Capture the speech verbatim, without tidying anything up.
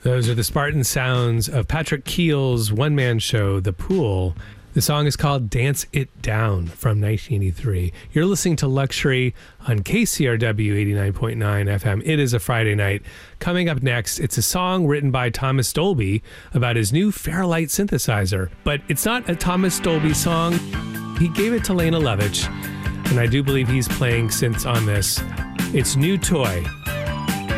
Those are the Spartan sounds of Patrick Keel's one-man show, The Pool. The song is called Dance It Down from nineteen eighty-three. You're listening to Luxury on K C R W eighty-nine point nine F M. It is a Friday night. Coming up next, it's a song written by Thomas Dolby about his new Fairlight synthesizer. But it's not a Thomas Dolby song. He gave it to Lana Lovitch, and I do believe he's playing synths on this. It's New Toy